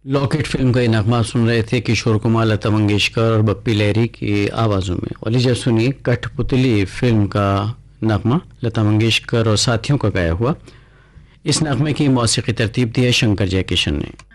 Locket film का ये नगमा सुन रहे थे किशोर कुमार, लता मंगेशकर और बप्पी लहरी की आवाज़ों में। और लीजिए सुनिए कठपुतली फिल्म का नगमा, लता मंगेशकर और साथियों का गाया हुआ। इस नगमे की मौसीकी तरतीब दी है शंकर जयकिशन ने।